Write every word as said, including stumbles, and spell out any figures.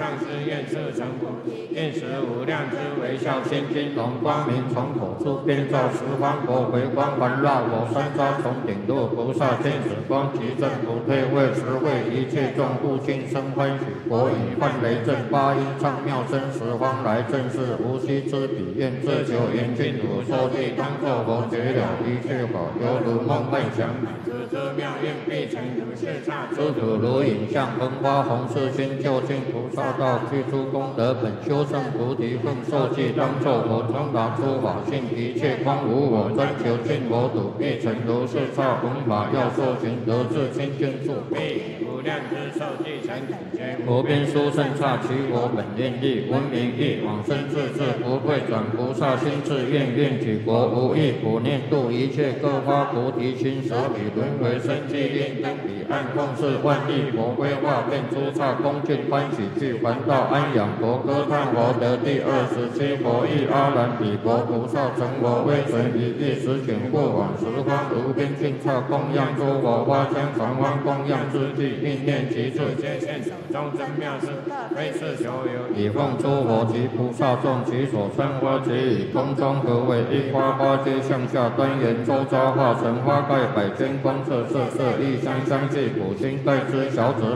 上师愿设成佛，愿使无量之微笑现金龙光明，从口出遍照十方国，回光环绕我三匝从顶度菩萨见此光，即正不退，为实为一切众悟性生欢喜。国语梵雷震八音唱妙声，十方来正是无须之彼，愿自求严净土，说地当作佛，觉了一切法，犹如梦幻想。此之妙愿必成如是刹，诸土如影像，喷花红世心，究竟菩萨道，具足功德本，修正菩提分，受记当作佛，通达诸法性，一切光无我，专求尽我土，必成如是刹。弘法要受行，得至清净处，必无量之受记成等觉。无边殊胜刹，其我本愿力，闻名义，往生自治，不退转菩萨心志愿，愿举国无异苦念度一切，各发菩提心，舍彼轮回生机令登彼岸，奉事万亿佛规划，遍诸刹恭敬欢喜，具还道安养佛，歌叹佛得第二十七佛意，阿难彼国菩萨成佛，威神一意实显过往十方无边尽刹，供养诸佛花香常欢，供养之际，意念其处，皆现手中真妙事，非是求有，以奉诸佛及菩萨众，其所参花皆以空中合为一，花花皆向下端严，周遭化成花盖百千光色，色色异香香气，普心待之小子